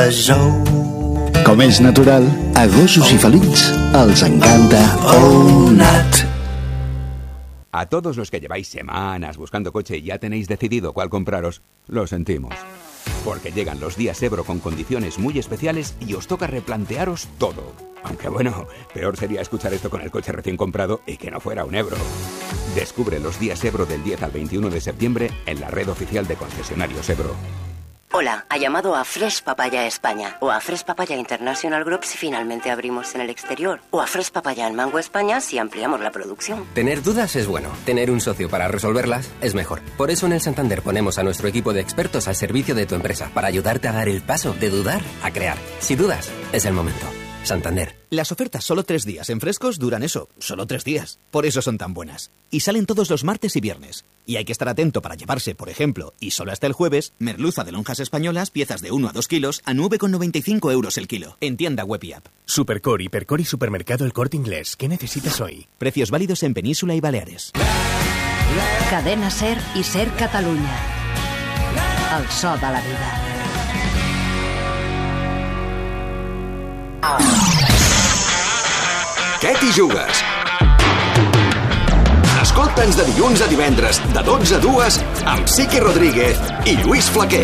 Com és natural, a gossos i felins els encanta ONAT. A todos los que lleváis semanas buscando coche y ya tenéis decidido cuál compraros, lo sentimos. Porque llegan los días Ebro con condiciones muy especiales y os toca replantearos todo. Aunque bueno, peor sería escuchar esto con el coche recién comprado y que no fuera un Ebro. Descubre los días Ebro del 10 al 21 de septiembre en la red oficial de concesionarios Ebro. Hola, ha llamado a Fresh Papaya España o a Fresh Papaya International Group si finalmente abrimos en el exterior o a Fresh Papaya en Mango España si ampliamos la producción. Tener dudas es bueno, tener un socio para resolverlas es mejor. Por eso en el Santander ponemos a nuestro equipo de expertos al servicio de tu empresa para ayudarte a dar el paso de dudar a crear. Si dudas, es el momento. Santander. Las ofertas solo 3 días en Frescos duran eso, solo 3 días. Por eso son tan buenas. Y salen todos los martes y viernes. Y hay que estar atento para llevarse, por ejemplo, y solo hasta el jueves, merluza de lonjas españolas, piezas de 1 a 2 kilos, a 9,95 € el kilo. En tienda web y app. Supercor, Hipercor y Supermercado El Corte Inglés. ¿Qué necesitas hoy? Precios válidos en Península y Baleares. Cadena Ser i Ser Catalunya. El so de la vida. Què t'hi jugues? Escolta'ns de dilluns a divendres, de 12 a 2, amb Siqui Rodríguez i Lluís Flaquer.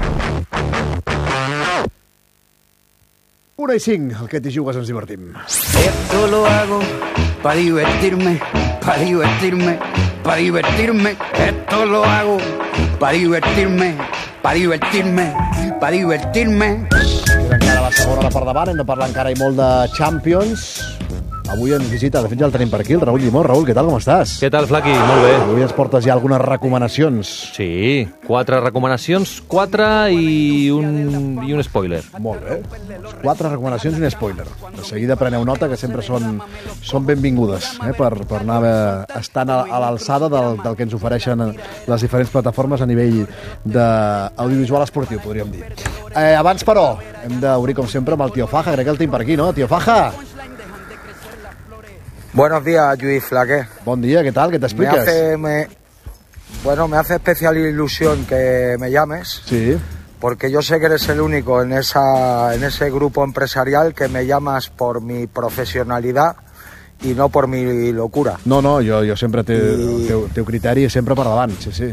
1:05, el que t'hi jugues ens divertim. Esto lo hago para divertirme, para divertirme, para divertirme. Esto lo hago para divertirme, para divertirme, para divertirme. Queda encara la segona per davant, hem de parlar encara i molt de Champions. Avui ens visita, de fet ja el tenim per aquí, el Raül Llimó. Raül, què tal, com estàs? Què tal, Flaqui? Molt bé. Avui ens portes ja algunes recomanacions. Sí, 4 recomanacions, 4 i un spoiler. Molt bé. 4 recomanacions i un spoiler. De seguida preneu nota, que sempre són benvingudes, per anar estant a l'alçada del que ens ofereixen les diferents plataformes a nivell d'audiovisual esportiu, podríem dir. Abans, però, hem d'obrir, com sempre, amb el Tio Faja. Crec que el tenim per aquí, no? Tio Faja! Buenos días, Lluís Flaquer. Buen día, ¿qué tal? ¿Qué te explicas? Me hace especial ilusión que me llames. Sí. Porque yo sé que eres el único en ese grupo empresarial que me llamas por mi profesionalidad y no por mi locura. No, yo siempre teu criteri sempre per davant, sí.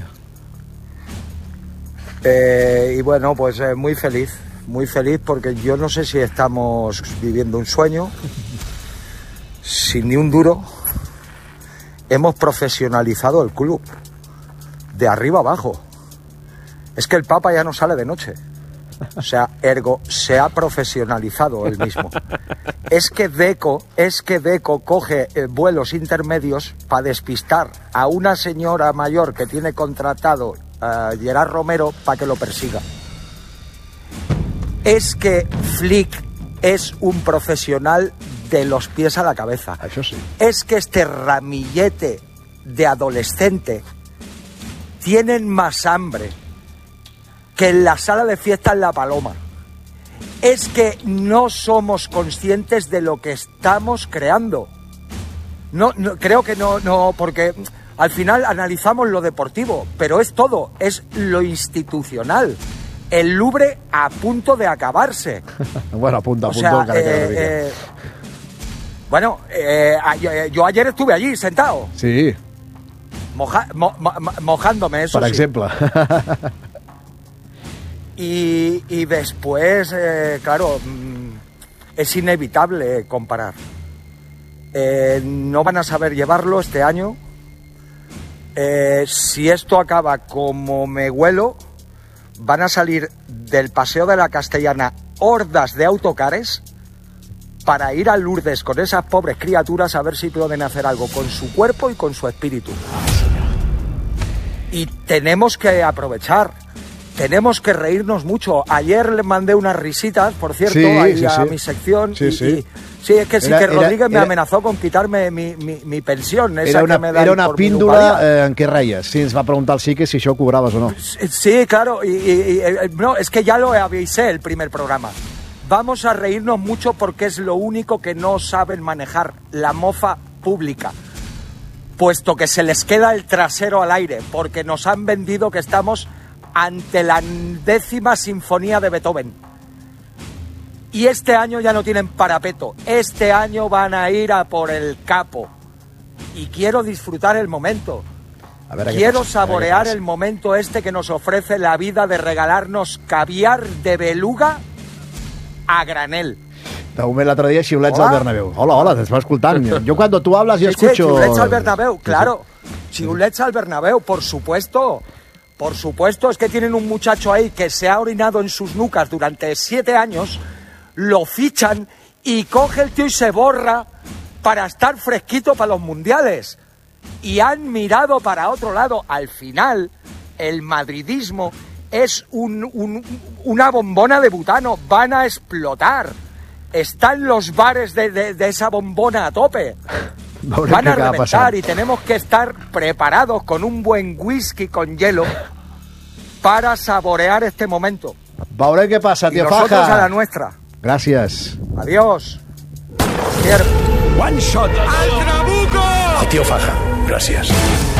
Y bueno, pues muy feliz porque yo no sé si estamos viviendo un sueño. Sin ni un duro, hemos profesionalizado el club, de arriba abajo. Es que el Papa ya no sale de noche. O sea, ergo, se ha profesionalizado él mismo. Es que Deco coge vuelos intermedios para despistar a una señora mayor que tiene contratado a Gerard Romero para que lo persiga. Es que Flick es un profesional de los pies a la cabeza. Eso sí. Es que este ramillete de adolescente tienen más hambre que en la sala de fiesta en La Paloma. Es que no somos conscientes de lo que estamos creando. No, creo que no, porque al final analizamos lo deportivo, pero es todo, es lo institucional. El Louvre a punto de acabarse. Bueno, a punto. Bueno, yo ayer estuve allí sentado. Sí. Mojándome, eso por sí. ejemplo. Y después, claro, es inevitable comparar. No van a saber llevarlo este año. Si esto acaba como me huelo, van a salir del Paseo de la Castellana hordas de autocares para ir a Lourdes con esas pobres criaturas a ver si pueden hacer algo con su cuerpo y con su espíritu. Y tenemos que aprovechar, tenemos que reírnos mucho. Ayer le mandé unas risitas, por cierto, a mi sección. Sí, es que Rodríguez me amenazó con quitarme mi pensión. Era una píndola en què reies. Sí, ens va preguntar el Sique si això ho cobraves o no. Sí, claro. No, es que ya lo avisé el primer programa. Vamos a reírnos mucho porque es lo único que no saben manejar, la mofa pública. Puesto que se les queda el trasero al aire, porque nos han vendido que estamos ante la 10ª sinfonía de Beethoven. Y este año ya no tienen parapeto. Este año van a ir a por el capo. Y quiero disfrutar el momento. Quiero saborear el momento este que nos ofrece la vida de regalarnos caviar de beluga a granel. De moment l'altre dia xiulets al Bernabéu. Hola, t'estava escoltant. Jo cuando tú hablas yo escucho... Sí, xiulets al Bernabéu, claro. Xiulets al Bernabéu, por supuesto. Por supuesto, es que tienen un muchacho ahí que se ha orinado en sus nucas durante 7 años, lo fichan y coge el tío y se borra para estar fresquito para los mundiales. Y han mirado para otro lado. Al final, el madridismo es una bombona de butano. Van a explotar. Están los bares de esa bombona a tope. Van a reventar y tenemos que estar preparados con un buen whisky con hielo para saborear este momento. Veurem què passa, tio Faja. Y nosotros a la nuestra. Gràcies. Adiós. One shot. ¡Al Trabuco! El tío Faja. Gràcies.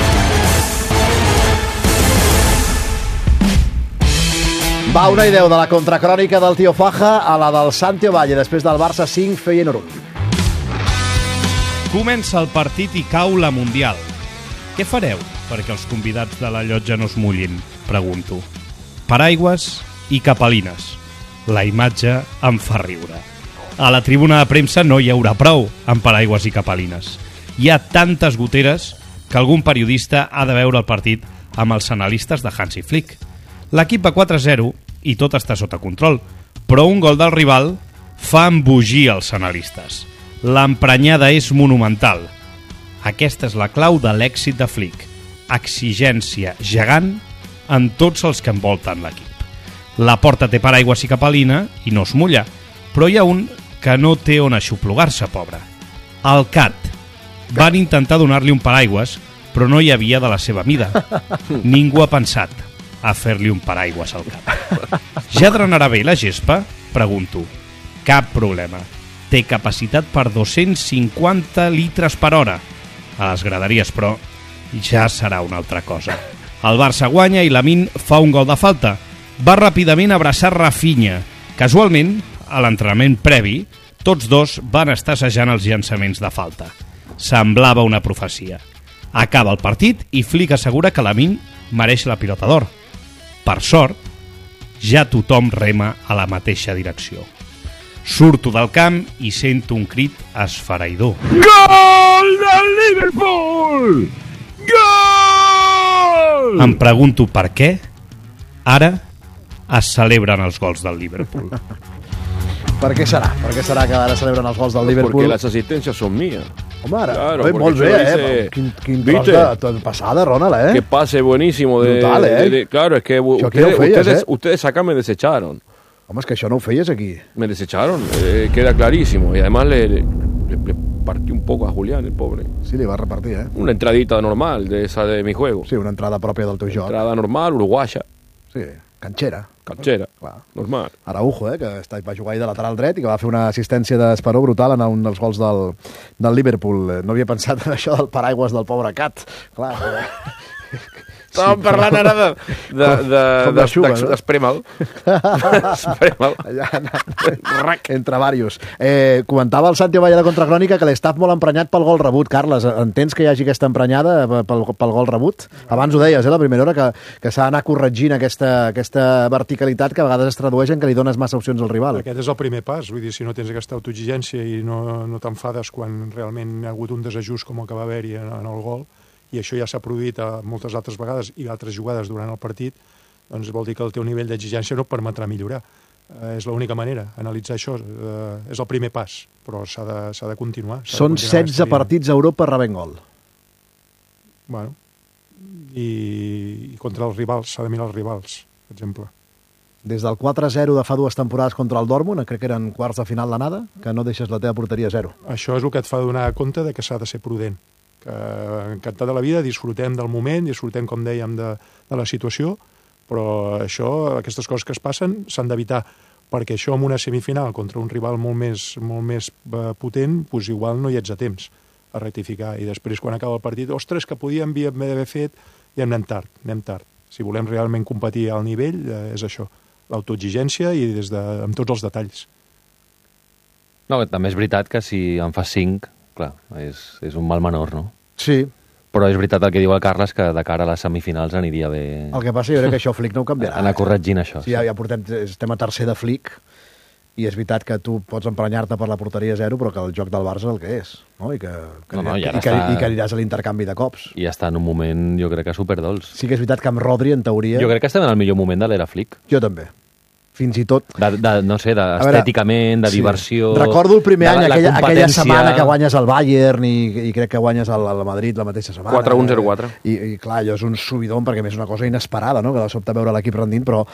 Va, una idea de la contracrònica del tio Faja a la del Santi Ovalle, després del Barça 5, Feyenoord 1. Comença el partit i cau la Mundial. Què fareu perquè els convidats de la llotja no es mullin? Pregunto. Paraigües i capelines. La imatge em fa riure. A la tribuna de premsa no hi haurà prou amb paraigües i capelines. Hi ha tantes goteres que algun periodista ha de veure el partit amb els analistes de Hansi Flick. L'equip va 4-0 i tot està sota control, però un gol del rival fa embogir els analistes. L'emprenyada és monumental. Aquesta és la clau de l'èxit de Flick. Exigència gegant en tots els que envolten l'equip. La porta té paraigües i capelina i no es mulla, però hi ha un que no té on aixoplugar-se, pobre. El Cat. Van intentar donar-li un paraigües, però no hi havia de la seva mida. Ningú ha pensat a fer-li un paraigües al Cat. Ja drenarà bé la gespa? Pregunto. Cap problema. Té capacitat per 250 litres per hora. A les graderies, però, ja serà una altra cosa. El Barça guanya i Lamine fa un gol de falta. Va ràpidament abraçar Rafinha. Casualment, a l'entrenament previ, tots dos van estar assajant els llançaments de falta. Semblava una profecia. Acaba el partit i Flick assegura que Lamine mereix la pilota d'or. Per sort, ja tothom rema a la mateixa direcció. Surto del camp i sento un crit esfereïdor. Gol del Liverpool! Gol! Em pregunto per què ara es celebren els gols del Liverpool. Per què serà? Per què serà que ara celebren els gols del Liverpool? Porque las asistencias son mías. Home, ara, claro, molt bé, quin tros de passada, Ronald, Que pase buenísimo. Brutal, claro, es que ustedes acá me desecharon. Home, és que això no ho feies aquí. Me desecharon, queda clarísimo. Y además le partí un poco a Julián, el pobre. Sí, li va repartir, Una entradita normal de esa de mi juego. Sí, una entrada pròpia del teu joc. Entrada normal, uruguaya. Sí, canxera. Clar. Normal. Araujo, que va jugar ahí de lateral dret i que va fer una assistència d'esperó brutal en un dels gols del Liverpool. No havia pensat en això del paraigües del pobre Cat. Clar. Estàvem parlant ara d'Espremal. Entre varios. Comentava el Santi Ovalle de Contracrònica que l'estaf molt emprenyat pel gol rebut. Carles, entens que hi hagi aquesta emprenyada pel gol rebut? Abans ho deies, la primera hora, que s'ha d'anar corregint aquesta verticalitat que a vegades es tradueix en que li dones massa opcions al rival. Aquest és el primer pas. Vull dir, si no tens aquesta autoexigència i no t'enfades quan realment hi ha hagut un desajust com el que va haver-hi en el gol, i això ja s'ha produït moltes altres vegades i altres jugades durant el partit, doncs vol dir que el teu nivell d'exigència no et permetrà millorar. És l'única manera, analitzar això. És el primer pas, però s'ha de continuar. Són 16 partits a Europa rebent gol. Bueno, i contra els rivals, s'ha de mirar els rivals, per exemple. Des del 4-0 de fa 2 temporades contra el Dortmund, crec que eren quarts de final d'anada, que no deixes la teva porteria a 0. Això és el que et fa donar compte de que s'ha de ser prudent. Que encantat de la vida, disfrutem del moment, disfrutem, com dèiem, de la situació, però aquestes coses que es passen s'han d'evitar, perquè això en una semifinal contra un rival molt més potent, doncs igual no hi ets a temps a rectificar, i després quan acaba el partit, ostres, que podíem haver fet, i anem tard. Si volem realment competir al nivell, és això, l'autoexigència i amb tots els detalls. No, també és veritat que si en fas 5, clar, és un mal menor, no? Sí. Però és veritat el que diu el Carles, que de cara a les semifinals aniria bé... El que passa, jo crec que això Flick no ho canviarà. Anar corregint això. Sí, ja estem a tercer de Flick, i és veritat que tu pots emprenyar-te per la porteria 0, però que el joc del Barça és el que és, no? I que aniràs a l'intercanvi de cops. I està en un moment, jo crec que superdolç. Sí que és veritat que amb Rodri, en teoria... Jo crec que estem en el millor moment de l'era Flick. Jo també. Fins i tot... No sé, estèticament, de diversió... Recordo el primer any, aquella setmana que guanyes el Bayern i crec que guanyes el Madrid la mateixa setmana. 4-1-0-4. I clar, allò és un subidon perquè és una cosa inesperada, no?, que de sobte veure l'equip rendint, però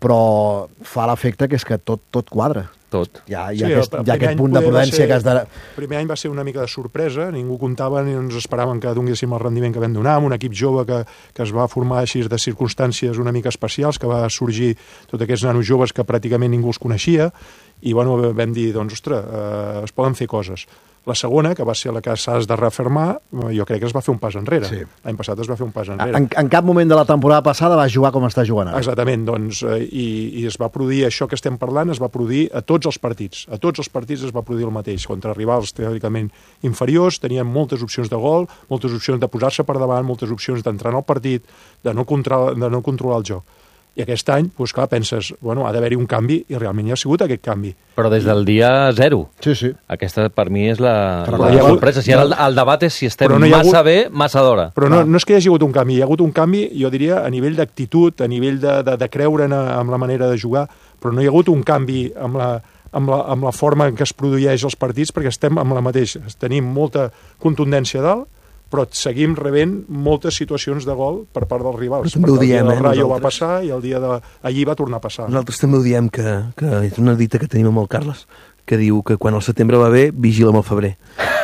fa l'efecte que és que tot quadra. Tot. Hi ha aquest punt de prudència que has de... El primer any va ser una mica de sorpresa, ningú comptava ni ens esperaven que donéssim el rendiment que vam donar, amb un equip jove que es va formar així de circumstàncies una mica especials, que va sorgir tots aquests nanos joves que pràcticament ningú els coneixia, i bueno, vam dir, doncs, ostres, es poden fer coses. La segona, que va ser la que s'ha de refermar, jo crec que es va fer un pas enrere. Sí. L'any passat es va fer un pas enrere. En cap moment de la temporada passada va jugar com està jugant ara. Exactament, doncs, i es va produir això que estem parlant, es va produir a tots els partits. A tots els partits es va produir el mateix. Contra rivals teòricament inferiors, tenien moltes opcions de gol, moltes opcions de posar-se per davant, moltes opcions d'entrar en el partit, de no controlar el joc. I aquest any, doncs clar, penses, bueno, ha d'haver-hi un canvi, i realment hi ha sigut aquest canvi. Però des del dia 0. Sí. Aquesta, per mi, és la sorpresa. Si ara el debat és si estem massa bé, massa d'hora. Però no és que hi hagi hagut un canvi. Hi ha hagut un canvi, jo diria, a nivell d'actitud, a nivell de creure en la manera de jugar, però no hi ha hagut un canvi amb la forma en què es produeix els partits, perquè estem amb la mateixa. Tenim molta contundència dalt, però seguim rebent moltes situacions de gol per part dels rivals. També ho diem, el Rayo va passar i el dia d'allí va tornar a passar. Nosaltres també ho diem, que és una dita que tenim amb el Carles, que diu que quan el setembre va bé, vigila amb el febrer.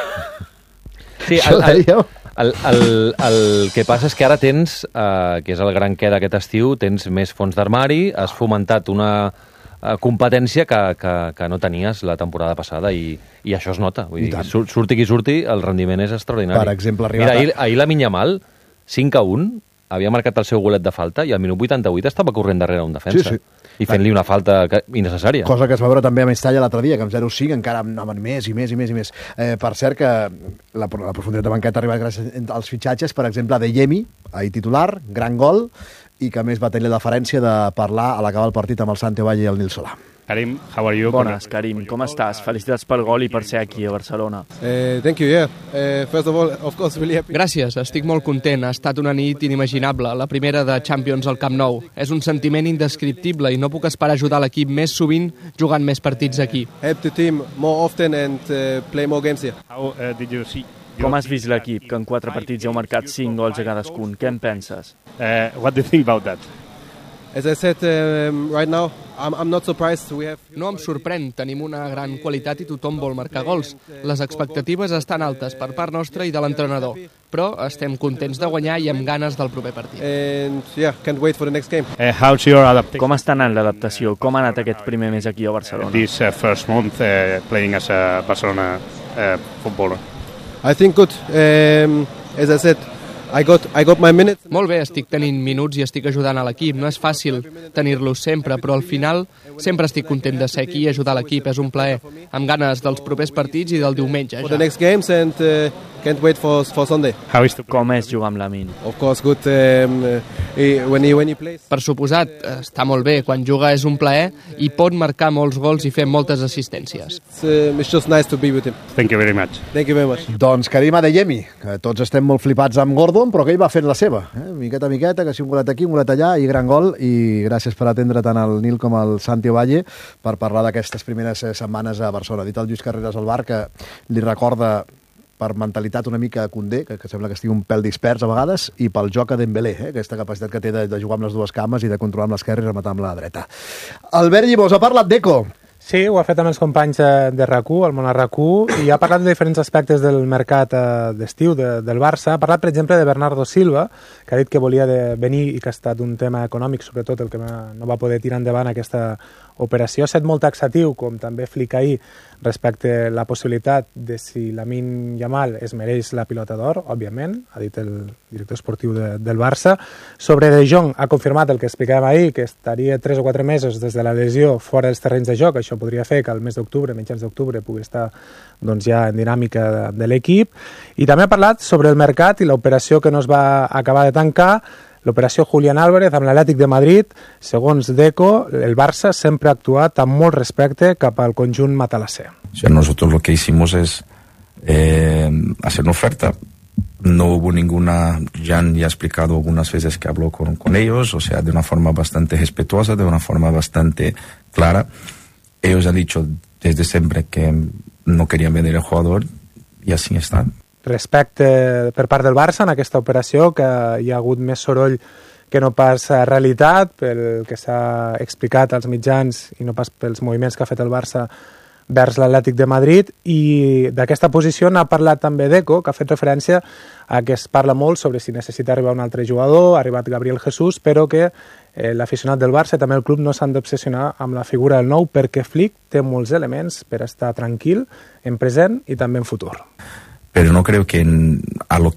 Sí, el que passa és que ara tens, que és el gran què d'aquest estiu, tens més fons d'armari, has fomentat una competència que no tenies la temporada passada i això es nota. Vull dir, surti qui surti, el rendiment és extraordinari. Per exemple, ahir la Minyamal, 5-1, havia marcat el seu golet de falta i al minut 88 estava corrent darrere un defensa. I fent-li una falta innecessària. Cosa que es va veure també a Mestalla l'altre dia, que amb 0-5 encara anaven més i més i més i més. Per cert, que la profunditat de banqueta ha arribat gràcies als fitxatges, per exemple, de Yemi, ahir titular, gran gol, i que a més va tenir la deferència de parlar a l'acabar el partit amb el Santi Valle i el Nil Solà. Karim, how are you? Bones, Karim, com estàs? Felicitats pel gol i per ser aquí a Barcelona. Thank you, yeah. First of all, of course, really happy. Gràcies, estic molt content. Ha estat una nit inimaginable, la primera de Champions al Camp Nou. És un sentiment indescriptible i no puc esperar ajudar l'equip més sovint jugant més partits aquí. Help the team more often and play more games here. How did you see? Com has vist l'equip, que en 4 partits heu marcat 5 gols a cadascun? Què en penses? What do you think about that? As I said, right now, I'm not surprised. No em sorprèn, tenim una gran qualitat i tothom vol marcar gols. Les expectatives estan altes per part nostra i de l'entrenador, però estem contents de guanyar i amb ganes del proper partit. Can't wait for the next game. Com està anant l'adaptació? Com ha anat aquest primer mes aquí a Barcelona? This first month playing as a Barcelona footballer. I think good. As I said, I got my minutes. Molt bé, estic tenint minuts i estic ajudant a l'equip. No és fàcil tenir-los sempre, però al final sempre estic content de ser aquí i ajudar l'equip. És un plaer. Amb ganes dels propers partits i del diumenge. For the next games and can't wait for Sunday. Com és jugar amb Lamine? Of course, good. When he plays. Per suposat, està molt bé. Quan juga és un plaer i pot marcar molts gols i fer moltes assistències. It's just nice to be with him. Thank you very much. Thank you very much. Doncs Karim Adeyemi, que tots estem molt flipats amb Gordon, però que ell va fent la seva. Miqueta a miqueta, que si un golet aquí, un golet allà, i gran gol. I gràcies per atendre tant el Nil com el Santi Valle per parlar d'aquestes primeres setmanes a Barcelona. Ha dit el Lluís Carreras al bar que li recorda per mentalitat una mica a Koundé, que sembla que estigui un pèl dispers a vegades, i pel joc a Dembélé, aquesta capacitat que té de jugar amb les dues cames i de controlar amb l'esquerra i rematar amb la dreta. Albert Llibós ha parlat d'Eco. Sí, ho ha fet amb els companys de RAC1, el món a RAC1, i ha parlat de diferents aspectes del mercat d'estiu del Barça. Ha parlat, per exemple, de Bernardo Silva, que ha dit que volia venir i que ha estat un tema econòmic, sobretot el que no va poder tirar endavant aquesta operació. Ha estat molt taxatiu, com també Flick ahir, respecte a la possibilitat de si Lamine Yamal es mereix la pilota d'or, òbviament, ha dit el director esportiu del Barça. Sobre De Jong ha confirmat el que explicàvem ahir, que estaria 3 o 4 mesos des de la lesió fora dels terrenys de joc. Això podria fer que al mes d'octubre, mitjans d'octubre, pugui estar doncs, ja en dinàmica de l'equip. I també ha parlat sobre el mercat i l'operació que no es va acabar de tancar, l'operació Julián Álvarez amb l'Atlètic de Madrid. Segons Deco, el Barça sempre ha actuat amb molt respecte cap al conjunt matalasser. O sea, nosotros lo que hicimos es hacer una oferta. No hubo ninguna, Jan ya ha explicado algunas veces que habló con ellos, o sea, de una forma bastante respetuosa, de una forma bastante clara. Ellos han dicho desde siempre que no querían vender el jugador i així està. Respecte per part del Barça en aquesta operació, que hi ha hagut més soroll que no pas realitat, pel que s'ha explicat als mitjans i no pas pels moviments que ha fet el Barça vers l'Atlètic de Madrid. I d'aquesta posició n'ha parlat també Deco, que ha fet referència a que es parla molt sobre si necessita arribar un altre jugador, ha arribat Gabriel Jesús, però que l'aficionat del Barça i també el club no s'han d'obsessionar amb la figura del nou, perquè Flick té molts elements per estar tranquil en present i també en futur. Pero no creo que a lo